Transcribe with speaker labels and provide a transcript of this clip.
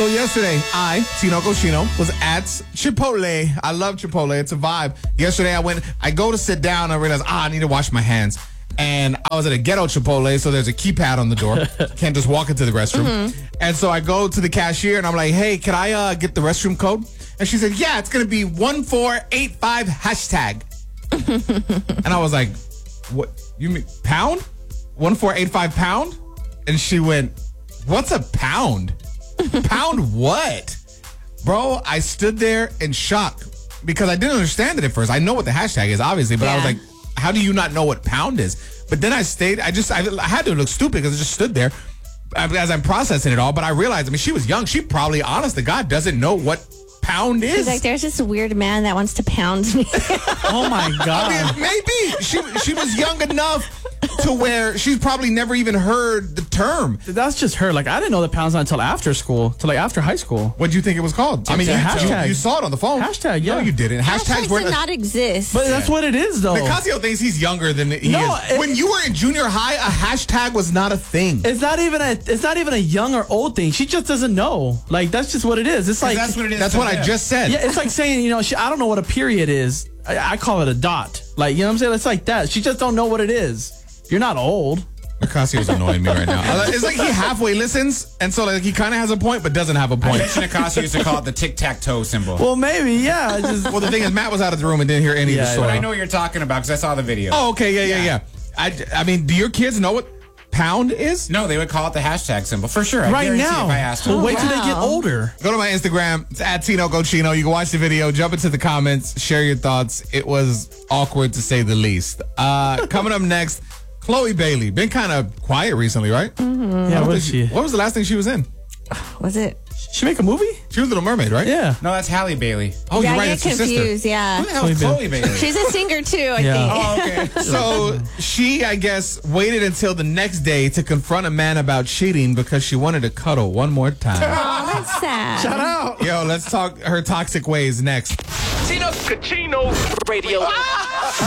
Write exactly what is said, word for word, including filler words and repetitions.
Speaker 1: So yesterday, I, Tino Cochino, was at Chipotle. I love Chipotle. It's a vibe. Yesterday, I went, I go to sit down. I realized, ah, I need to wash my hands. And I was at a ghetto Chipotle, so there's a keypad on the door. Can't just walk into the restroom. Mm-hmm. And so I go to the cashier, and I'm like, hey, can I uh, get the restroom code? And she said, yeah, it's going to be one four eight five hashtag. And I was like, what? You mean pound? one four eight five pound? And she went, what's a pound? Pound what? Bro, I stood there in shock because I didn't understand it at first. I know what the hashtag is, obviously, but yeah. I was like, how do you not know what pound is? But then I stayed, I just, I, I had to look stupid because I just stood there as I'm processing it all. But I realized, I mean, she was young. She probably, honest to God, doesn't know what pound is.
Speaker 2: She's like, there's this weird man that wants to pound me.
Speaker 3: Oh my God.
Speaker 1: I mean, maybe. She, she was young enough to where she's probably never even heard the term.
Speaker 3: That's just her. Like, I didn't know the pound's not until after school, till like after high school.
Speaker 1: What do you think it was called? I mean, you,
Speaker 3: hashtag.
Speaker 1: You, you saw it on the phone.
Speaker 3: Hashtag, yeah.
Speaker 1: No, you didn't.
Speaker 2: Hashtags,
Speaker 1: Hashtags
Speaker 2: did not exist.
Speaker 3: But that's what it is, though.
Speaker 1: Nicasio thinks he's younger than he
Speaker 3: no,
Speaker 1: is.
Speaker 3: It,
Speaker 1: when you were in junior high, a hashtag was not a thing.
Speaker 3: It's not even a. It's not even a young or old thing. She just doesn't know. Like, that's just what it is. It's like
Speaker 4: that's what it is.
Speaker 1: That's what I just said.
Speaker 3: Yeah, it's like saying, you know, she, I don't know what a period is. I, I call it a dot. Like, you know what I'm saying? It's like that. She just don't know what it is. You're not old.
Speaker 1: Nicasio's annoying me right now. It's like he halfway listens, and so like he kind of has a point, but doesn't have a point.
Speaker 4: I bet Nicasio used to call it the tic-tac-toe symbol.
Speaker 3: Well, maybe, yeah. Just,
Speaker 1: well, the thing is, Matt was out of the room and didn't hear any
Speaker 3: yeah,
Speaker 1: of the story.
Speaker 4: But I know what you're talking about because I saw the video.
Speaker 1: Oh, okay, yeah, yeah, yeah. yeah. I, I mean, do your kids know what pound is?
Speaker 4: No, they would call it the hashtag symbol for sure. I
Speaker 3: right now.
Speaker 4: If I asked them.
Speaker 3: Well, wait
Speaker 2: wow.
Speaker 3: till they get older.
Speaker 1: Go to my Instagram. It's at Tino Cochino. You can watch the video, jump into the comments, share your thoughts. It was awkward to say the least. Uh, coming up next, Chloe Bailey. Been kind of quiet recently, right?
Speaker 2: Mm-hmm.
Speaker 3: Yeah, what is
Speaker 1: she?
Speaker 3: she?
Speaker 1: What was the last thing she was in?
Speaker 2: Was it?
Speaker 3: She make a movie?
Speaker 1: She was Little Mermaid, right?
Speaker 3: Yeah.
Speaker 4: No, that's Halle Bailey.
Speaker 1: Oh,
Speaker 2: yeah,
Speaker 1: you're right.
Speaker 2: I
Speaker 1: It's
Speaker 2: get
Speaker 1: her sister.
Speaker 2: confused, yeah.
Speaker 4: Who the hell is Chloe Bailey?
Speaker 2: She's a singer, too, I
Speaker 3: Yeah.
Speaker 2: think.
Speaker 1: Oh, okay. So she, I guess, waited until the next day to confront a man about cheating because she wanted to cuddle one more time.
Speaker 2: Oh, that's sad.
Speaker 3: Shout out.
Speaker 1: Yo, let's talk her toxic ways next.
Speaker 5: Tino Cochino Radio. Ah!